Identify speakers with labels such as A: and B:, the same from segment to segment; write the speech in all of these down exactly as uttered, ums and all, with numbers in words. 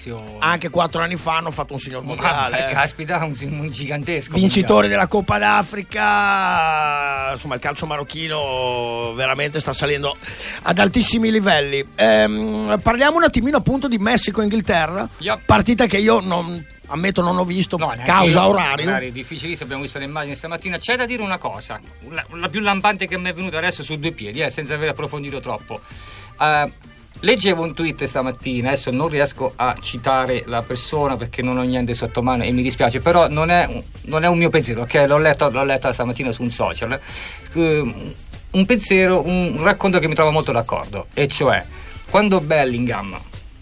A: generazione.
B: Anche quattro anni fa hanno fatto un signor mondiale.
A: Ma, eh. Caspita, un, un gigantesco.
B: Vincitori
A: mondiale.
B: della Coppa d'Africa. Insomma, il calcio marocchino veramente sta salendo ad altissimi livelli. Ehm, parliamo un attimino appunto di Messico-Inghilterra.
A: Yep.
B: Partita che io non... ammetto non ho visto,
A: no,
B: causa
A: io,
B: orario.
A: Orari difficilissimo, abbiamo visto le immagini stamattina. C'è da dire una cosa, la, la più lampante che mi è venuta adesso su due piedi, eh, senza aver approfondito troppo. Uh, leggevo un tweet stamattina, adesso non riesco a citare la persona perché non ho niente sotto mano e mi dispiace, però non è, non è un mio pensiero, ok? L'ho letto, l'ho letta stamattina su un social. Uh, un pensiero, un racconto che mi trova molto d'accordo, e cioè quando Bellingham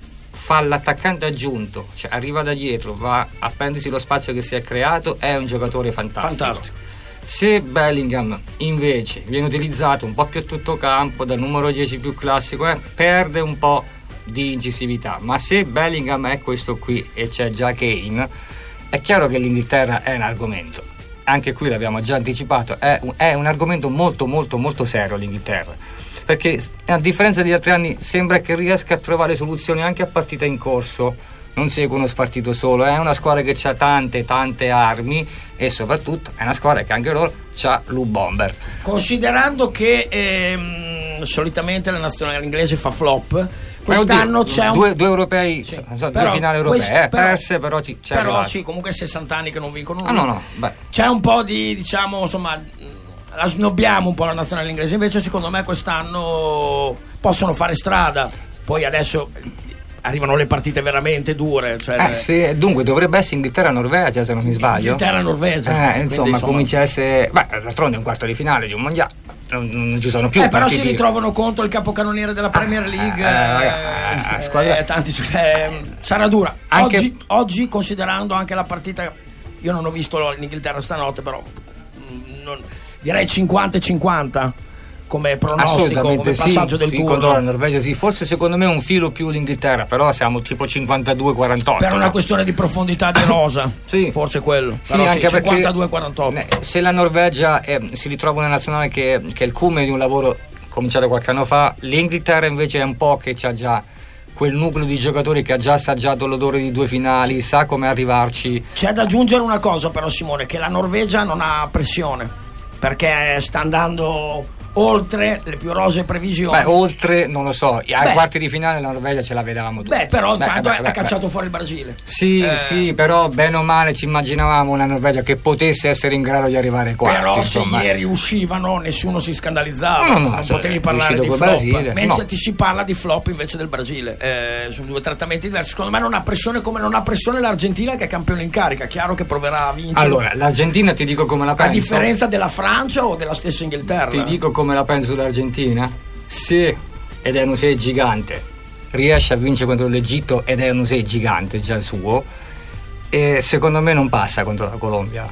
A: fa l'attaccante aggiunto, cioè arriva da dietro, va a prendersi lo spazio che si è creato, è un giocatore fantastico. Fantastico. Se Bellingham invece viene utilizzato un po' più a tutto campo, dal numero dieci più classico, eh, perde un po' di incisività. Ma se Bellingham è questo qui e c'è già Kane, è chiaro che l'Inghilterra è un argomento. Anche qui l'abbiamo già anticipato, è un, è un argomento molto molto molto serio l'Inghilterra, perché a differenza degli altri anni sembra che riesca a trovare soluzioni anche a partita in corso, non segue uno spartito solo, è una squadra che ha tante tante armi e soprattutto è una squadra che anche loro c'ha l'U Bomber.
B: Considerando che ehm, solitamente la nazionale inglese fa flop, quest'anno oddio, c'è un...
A: due, due europei, sì, due però, finali europee quest... eh, però, perse, però ci, c'è
B: però sì, comunque sessanta anni che non vincono nulla.
A: Ah, no, no, beh.
B: C'è un po' di, diciamo, insomma, la snobbiamo un po' la nazionale inglese, invece secondo me quest'anno possono fare strada. Poi adesso arrivano le partite veramente dure, cioè
A: eh, sì, dunque dovrebbe essere Inghilterra-Norvegia, se non mi sbaglio.
B: Inghilterra-Norvegia,
A: eh, insomma, insomma comincia a essere, beh, d'altronde è un quarto di finale di un mondiale, non, non ci sono più
B: eh,
A: partiti.
B: però si ritrovano contro il capocannoniere della Premier League, eh, eh, eh, squadra... eh, tanti, eh, sarà dura anche... oggi, oggi considerando anche la partita, io non ho visto l'Inghilterra stanotte, però non... direi cinquanta e cinquanta come pronostico, come passaggio
A: sì,
B: del
A: sì,
B: turno.
A: Contro la Norvegia sì, forse secondo me un filo più l'Inghilterra, però siamo tipo cinquantadue quarantotto.
B: Per una no? questione di profondità di rosa, sì. forse quello.
A: Sì,
B: però
A: anche
B: sì, cinquantadue quarantotto.
A: Se la Norvegia è, si ritrova una nazionale che, che è il culmine di un lavoro cominciato qualche anno fa, l'Inghilterra invece è un po' che c'ha già quel nucleo di giocatori che ha già assaggiato l'odore di due finali, sa come arrivarci.
B: C'è da aggiungere una cosa però, Simone, che la Norvegia non ha pressione, perché sta andando oltre le più rosee previsioni.
A: Beh, oltre, non lo so, ai beh, quarti di finale la Norvegia ce la vedevamo tutti.
B: Beh, però intanto beh, beh, ha beh, cacciato beh. fuori il Brasile.
A: Sì, eh. sì, però bene o male ci immaginavamo una Norvegia che potesse essere in grado di arrivare ai quarti.
B: Però
A: insomma.
B: se ieri uscivano nessuno si scandalizzava,
A: no, no,
B: non
A: cioè,
B: potevi parlare di flop.
A: Brasile,
B: mentre
A: no.
B: ti si parla di flop invece del Brasile. Eh, sono due trattamenti diversi. Secondo me non ha pressione come non ha pressione l'Argentina, che è campione in carica. Chiaro che proverà a vincere.
A: Allora, l'Argentina ti dico come la penso.
B: A differenza della Francia o della stessa Inghilterra.
A: Ti dico come la penso l'Argentina. Se, ed è un sei gigante, riesce a vincere contro l'Egitto ed è un sei gigante già il suo, e secondo me non passa contro la Colombia.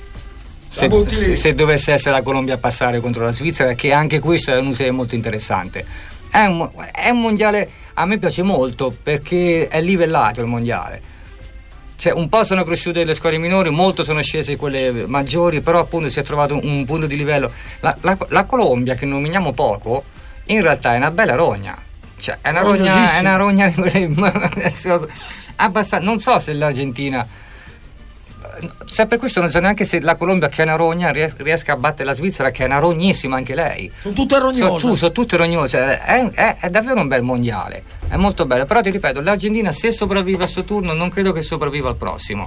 A: Se, se, se dovesse essere la Colombia a passare contro la Svizzera, che anche questo è un sei molto interessante. È un, è un mondiale, a me piace molto perché è livellato il mondiale. Cioè, un po' sono cresciute le squadre minori, molto sono scese quelle maggiori, però appunto si è trovato un, un punto di livello. La, la, la Colombia, che nominiamo poco, in realtà è una bella rogna. Cioè, è una rogna, è una rogna di quelle abbastanza. Non so se l'Argentina, se per questo non so neanche se la Colombia, che è una rogna, riesca a battere la Svizzera, che è una rognissima anche lei.
B: Sono tutte rognose.
A: Sono, sono tutte rognose. È, è, è davvero un bel mondiale. È molto bello. Però ti ripeto, l'Argentina, se sopravvive a sto turno, non credo che sopravviva al prossimo.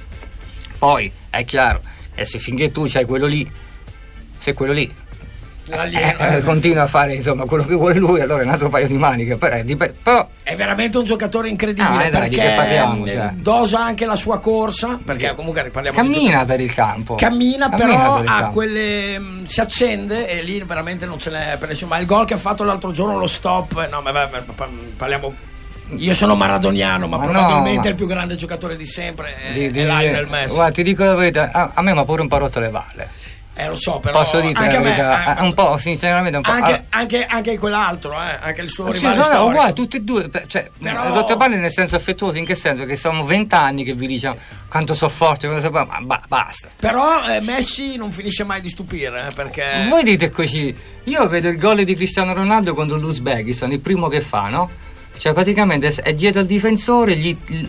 A: Poi è chiaro, e se finché tu c'hai quello lì, se quello lì eh, eh, continua a fare insomma quello che vuole lui, allora è un altro paio di maniche. Però, però
B: è veramente un giocatore incredibile,
A: ah, dai,
B: perché
A: parliamo, cioè.
B: dosa anche la sua corsa, perché comunque parliamo
A: cammina
B: di
A: per il campo,
B: cammina,
A: cammina
B: però
A: per il
B: ha
A: campo.
B: quelle mh, si accende e lì veramente non ce n'è per nessuno. Ma il gol che ha fatto l'altro giorno, lo stop, no, ma vabbè, parliamo. Io sono maradoniano, ma, ma probabilmente no, ma... il più grande giocatore di sempre è,
A: di, di,
B: è Lionel Messi.
A: Guarda, ti dico la verità, a, a me mi ha pure un po' rotto le balle.
B: Eh, lo so, però
A: posso dire
B: anche
A: la
B: verità,
A: me, un po', sinceramente un po'.
B: Anche,
A: ah.
B: anche, anche quell'altro, eh, anche il suo
A: sì,
B: rivale
A: no,
B: storico.
A: No, uguale, tutti e due, cioè,
B: però...
A: rotte palle nel senso affettuoso, in che senso? Che sono vent'anni che vi diciamo quanto so forte, quanto so, ma ba, basta.
B: Però eh, Messi non finisce mai di stupire, eh, perché...
A: Voi dite così, io vedo il gol di Cristiano Ronaldo contro l'Uzbekistan, il primo che fa, no? Cioè praticamente è dietro al difensore, gli,